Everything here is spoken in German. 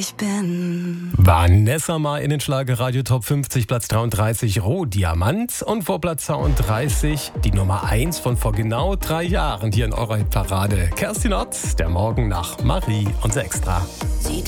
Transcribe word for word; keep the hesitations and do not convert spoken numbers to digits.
ich bin. Vanessa mal in den Schlagerradio Top fünfzig, Platz dreiunddreißig, Rohdiamant. Und vor Platz zweiunddreißig die Nummer eins von vor genau drei Jahren hier in eurer Hitparade. Kerstin Ott, der Morgen nach Marie und Extra. Sie